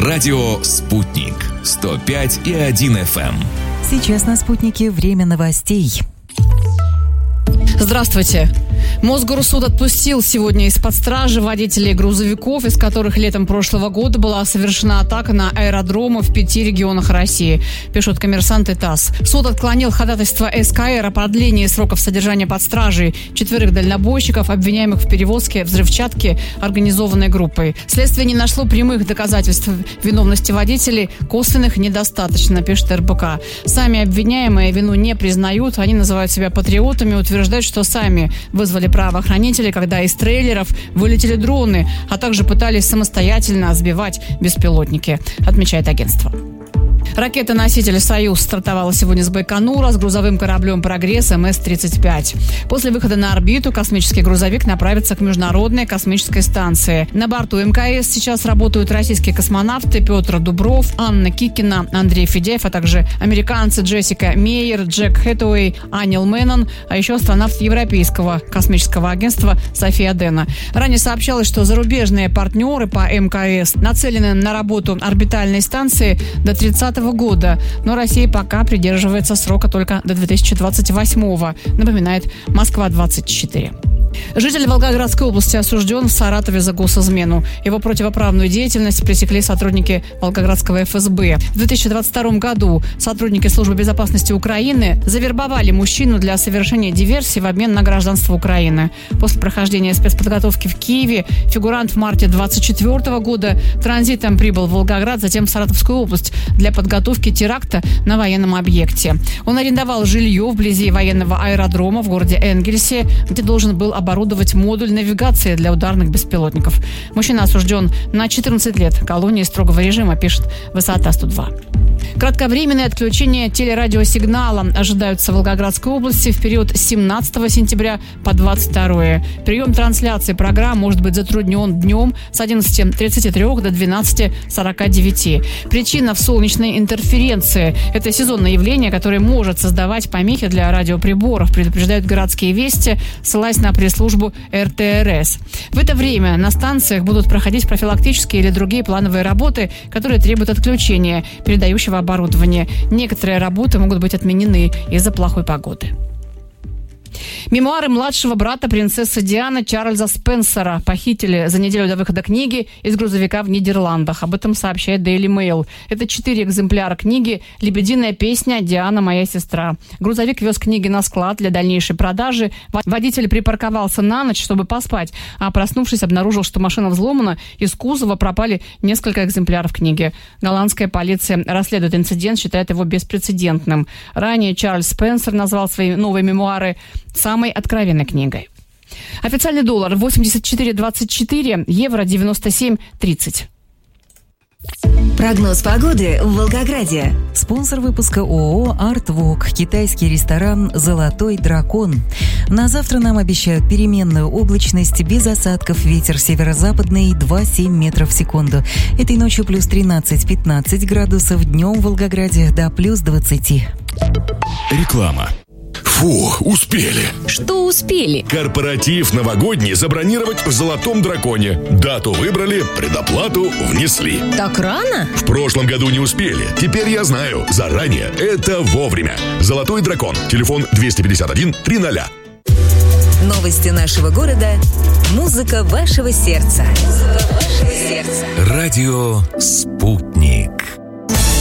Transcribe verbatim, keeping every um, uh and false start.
Радио «Спутник». сто пять и один эф эм. Сейчас на «Спутнике» время новостей. Здравствуйте. Мосгорсуд отпустил сегодня из-под стражи водителей грузовиков, из которых летом прошлого года была совершена атака на аэродромы в пяти регионах России, пишут «Коммерсант» и ТАСС. Суд отклонил ходатайство СКР о продлении сроков содержания под стражей четверых дальнобойщиков, обвиняемых в перевозке взрывчатки организованной группой. Следствие не нашло прямых доказательств виновности водителей, косвенных недостаточно, пишет эр бэ ка. Сами обвиняемые вину не признают, они называют себя патриотами, утверждают, что сами вызвали правоохранителей, когда из трейлеров вылетели дроны, а также пытались самостоятельно сбивать беспилотники, отмечает агентство. Ракета-носитель «Союз» стартовала сегодня с Байконура с грузовым кораблем «Прогресс» эм эс тридцать пять. После выхода на орбиту космический грузовик направится к Международной космической станции. На борту эм ка эс сейчас работают российские космонавты Петр Дубров, Анна Кикина, Андрей Федяев, а также американцы Джессика Мейер, Джек Хэтуэй, Анил Мэннон, а еще астронавт Европейского космического агентства София Дэна. Ранее сообщалось, что зарубежные партнеры по эм ка эс нацелены на работу орбитальной станции до тридцатого года, но Россия пока придерживается срока только до две тысячи двадцать восьмого, напоминает Москва двадцать четыре. Житель Волгоградской области осужден в Саратове за госизмену. Его противоправную деятельность пресекли сотрудники Волгоградского эф эс бэ. В две тысячи двадцать втором году сотрудники Службы безопасности Украины завербовали мужчину для совершения диверсии в обмен на гражданство Украины. После прохождения спецподготовки в Киеве фигурант в марте двадцать четвёртого года транзитом прибыл в Волгоград, затем в Саратовскую область для подготовки теракта на военном объекте. Он арендовал жилье вблизи военного аэродрома в городе Энгельсе, где должен был оборудовать модуль навигации для ударных беспилотников. Мужчина осужден на четырнадцать лет колонии строгого режима, пишет Высота сто два. Кратковременное отключение телерадиосигнала ожидаются в Волгоградской области в период с семнадцатого сентября по двадцать второе. Прием трансляции программ может быть затруднен днем с одиннадцати тридцати трёх до двенадцати сорока девяти. Причина в солнечной интерференции. Это сезонное явление, которое может создавать помехи для радиоприборов, предупреждают городские вести, ссылаясь на пресс-службу эр тэ эр эс. В это время на станциях будут проходить профилактические или другие плановые работы, которые требуют отключения передающего оборудования. Некоторые работы могут быть отменены из-за плохой погоды. Мемуары младшего брата принцессы Дианы Чарльза Спенсера похитили за неделю до выхода книги из грузовика в Нидерландах. Об этом сообщает Daily Mail. Это четыре экземпляра книги «Лебединая песня. Диана, моя сестра». Грузовик вез книги на склад для дальнейшей продажи. Водитель припарковался на ночь, чтобы поспать, а проснувшись, обнаружил, что машина взломана. Из кузова пропали несколько экземпляров книги. Голландская полиция расследует инцидент, считает его беспрецедентным. Ранее Чарльз Спенсер назвал свои новые мемуары самой откровенной книгой. Официальный доллар восемьдесят четыре двадцать четыре, евро девяносто семь тридцать. Прогноз погоды в Волгограде. Спонсор выпуска ООО «Артвок», китайский ресторан «Золотой дракон». На завтра нам обещают переменную облачность, без осадков, ветер северо-западный два-семь метров в секунду. Этой ночью плюс тринадцать-пятнадцать градусов, днем в Волгограде до плюс двадцати. Реклама. Фу, успели. Что успели? Корпоратив новогодний забронировать в «Золотом драконе». Дату выбрали, предоплату внесли. Так рано? В прошлом году не успели. Теперь я знаю. Заранее. Это вовремя. «Золотой дракон». Телефон двести пятьдесят один триста. Новости нашего города. Музыка вашего сердца. Музыка вашего сердца. Радио «Спутник».